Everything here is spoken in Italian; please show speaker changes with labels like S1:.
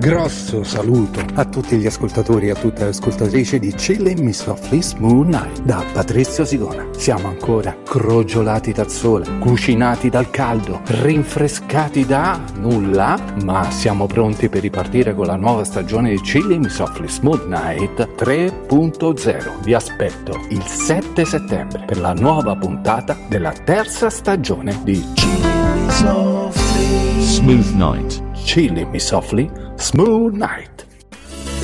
S1: grosso saluto a tutti gli ascoltatori e a tutte le ascoltatrici di Chilling Me Softly Smooth Night da Patrizio Sigona. Siamo ancora crogiolati dal sole, cucinati dal caldo, rinfrescati da nulla, ma siamo pronti per ripartire con la nuova stagione di Chilling Me Softly Smooth Night 3.0. Vi aspetto il 7 settembre per la nuova puntata della terza stagione di Chilling Me Softly
S2: Smooth Night.
S1: Chilling Me Softly Smooth Night.